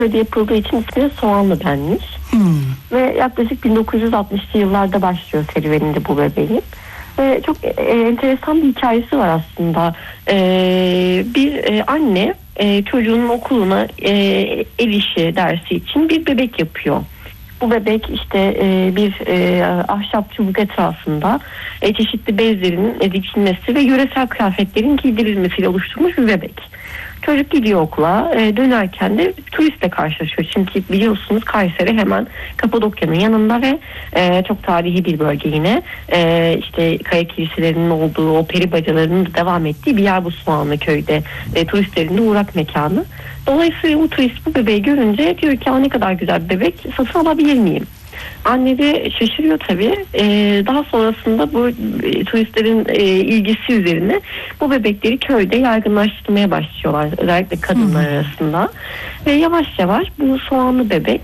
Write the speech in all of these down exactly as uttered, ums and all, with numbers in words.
köyde yapıldığı için ismine Soğanlı denmiş. Hmm. Ve yaklaşık bin dokuz yüz altmışlı yıllarda başlıyor serüveninde bu bebeğin. Ve çok e, enteresan bir hikayesi var aslında. E, bir e, anne e, çocuğunun okuluna e, el işi dersi için bir bebek yapıyor. Bu bebek işte e, bir e, ahşap çubuk etrafında e, çeşitli bezlerin e, dikilmesi ve yöresel kıyafetlerin giydirilmesiyle oluşturmuş bir bebek. Çocuk gidiyor okula, e, dönerken de turistle karşılaşıyor. Çünkü biliyorsunuz Kayseri hemen Kapadokya'nın yanında ve e, çok tarihi bir bölge yine. E, işte kaya kiliselerinin olduğu, o peri bacalarının da devam ettiği bir yer bu Soğanlı köyde. E, turistlerin de uğrak mekanı. Dolayısıyla bu turist bu bebeği görünce diyor ki ne kadar güzel bir bebek, satın alabilir miyim? Anne de şaşırıyor tabii. Ee, daha sonrasında bu e, turistlerin e, ilgisi üzerine bu bebekleri köyde yaygınlaştırmaya başlıyorlar. Özellikle kadınlar hmm. arasında. Ve yavaş yavaş bu soğanlı bebek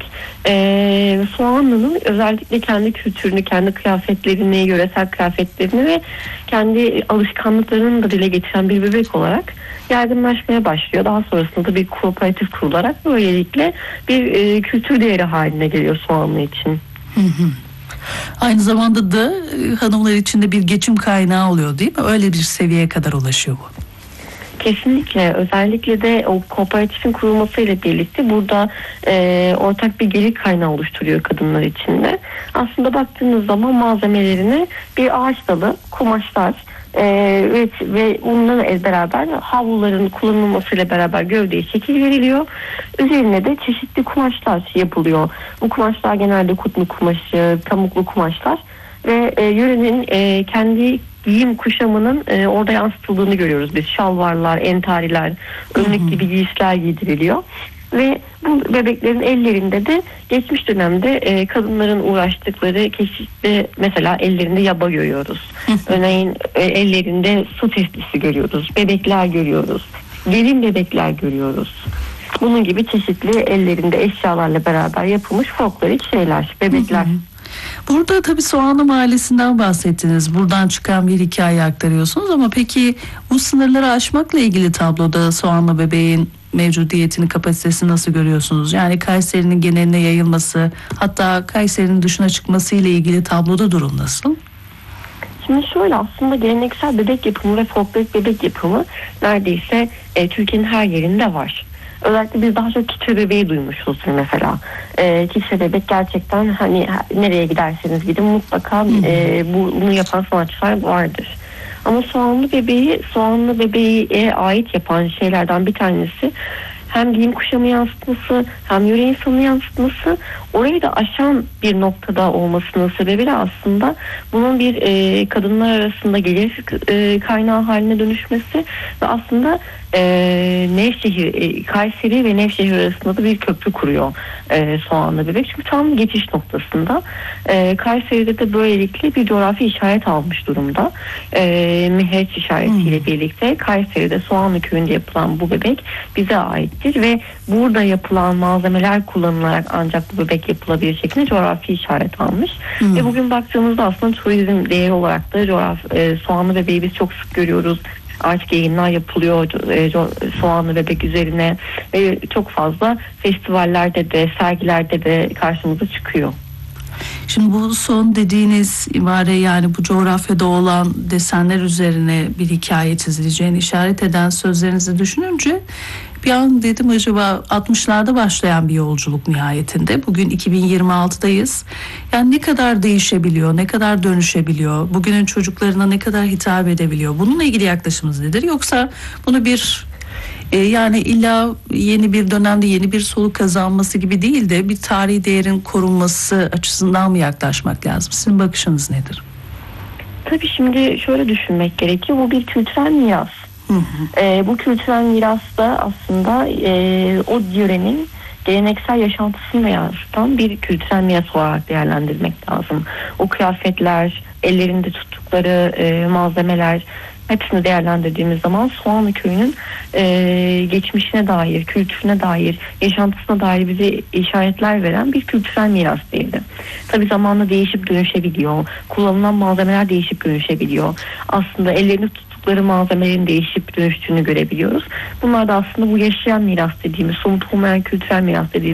e, Soğanlı'nın özellikle kendi kültürünü, kendi kıyafetlerini, yöresel kıyafetlerini ve kendi alışkanlıklarını da dile getiren bir bebek olarak yaygınlaşmaya başlıyor. Daha sonrasında da bir kooperatif kurularak böylelikle bir e, kültür değeri haline geliyor Soğanlı için. Hı hı. Aynı zamanda da e, hanımlar için de bir geçim kaynağı oluyor değil mi? Öyle bir seviyeye kadar ulaşıyor bu. Kesinlikle. Özellikle de o kooperatifin kurulmasıyla birlikte burada e, ortak bir gelir kaynağı oluşturuyor kadınlar için de. Aslında baktığınız zaman malzemelerine bir ağaç dalı, kumaşlar Ee, ve, ve bununla beraber havluların kullanılmasıyla beraber gövdeye şekil veriliyor. Üzerine de çeşitli kumaşlar yapılıyor. Bu kumaşlar genelde kutlu kumaşı, pamuklu kumaşlar ve e, yörenin e, kendi giyim kuşamının e, orada yansıtıldığını görüyoruz biz. Şalvarlar, entariler, önlük gibi giysiler giydiriliyor. Ve bu bebeklerin ellerinde de geçmiş dönemde e, kadınların uğraştıkları çeşitli, mesela ellerinde yaba görüyoruz. Örneğin e, ellerinde su testisi görüyoruz. Bebekler görüyoruz. Gelin bebekler görüyoruz. Bunun gibi çeşitli ellerinde eşyalarla beraber yapılmış folklorik şeyler, bebekler. Hı hı. Burada tabii Soğanlı Mahallesi'nden bahsettiniz. Buradan çıkan bir hikaye aktarıyorsunuz ama peki bu sınırları aşmakla ilgili tabloda Soğanlı bebeğin mevcudiyetini, kapasitesini nasıl görüyorsunuz? Yani Kayseri'nin geneline yayılması, hatta Kayseri'nin dışına çıkması ile ilgili tabloda durum nasıl? Şimdi şöyle, aslında geleneksel bebek yapımı ve folklorik bebek yapımı neredeyse e, Türkiye'nin her yerinde var. Özellikle biz daha çok Kiçe bebeği duymuşuzdur mesela. E, Kiçe bebek gerçekten hani nereye giderseniz gidin mutlaka e, bu, bunu yapan sanatçılar vardır. Ama soğanlı bebeği, soğanlı bebeğe ait yapan şeylerden bir tanesi hem giyim kuşamı yansıtması, hem yöre insanı yansıtması, orayı da aşan bir noktada olmasının sebebiyle aslında bunun bir e, kadınlar arasında gelir e, kaynağı haline dönüşmesi ve aslında e, Nevşehir, e, Kayseri ve Nevşehir arasında da bir köprü kuruyor e, soğanlı bebek. Çünkü tam geçiş noktasında e, Kayseri'de de böylelikle bir coğrafi işaret almış durumda. E, Mihreç işaretiyle hmm. birlikte Kayseri'de Soğanlı köyünde yapılan bu bebek bize aittir ve burada yapılan malzemeler kullanılarak ancak bu bebek yapılabilir şeklinde coğrafi işaret almış. Hmm. Ve bugün baktığımızda aslında turizm değeri olarak da coğraf, e, soğanlı bebeği biz çok sık görüyoruz. Artık yayınlar yapılıyor e, soğanlı bebek üzerine ve çok fazla festivallerde de, sergilerde de karşımıza çıkıyor. Şimdi bu son dediğiniz ibare, yani bu coğrafyada olan desenler üzerine bir hikaye çizileceğini işaret eden sözlerinizi düşününce bir an dedim, acaba altmışlarda başlayan bir yolculuk nihayetinde. Bugün iki bin yirmi altıdayız. Yani ne kadar değişebiliyor, ne kadar dönüşebiliyor, bugünün çocuklarına ne kadar hitap edebiliyor? Bununla ilgili yaklaşımınız nedir? Yoksa bunu bir e, yani illa yeni bir dönemde yeni bir soluk kazanması gibi değil de bir tarihi değerin korunması açısından mı yaklaşmak lazım? Sizin bakışınız nedir? Tabii şimdi şöyle düşünmek gerekiyor. Bu bir kültürel miras. Hı hı. E, bu kültürel mirasta aslında e, o yörenin geleneksel yaşantısını da yansıtan bir kültürel miras olarak değerlendirmek lazım. O kıyafetler, ellerinde tuttukları e, malzemeler, hepsini değerlendirdiğimiz zaman Soğanlı köyünün e, geçmişine dair, kültürüne dair, yaşantısına dair bize işaretler veren bir kültürel miras değildi. Tabii zamanla değişip dönüşebiliyor. Kullanılan malzemeler değişip dönüşebiliyor. Aslında ellerini tuttukları malzemelerin değişip dönüştüğünü görebiliyoruz. Bunlar da aslında bu yaşayan miras dediğimiz, somut olmayan kültürel miras dediğimiz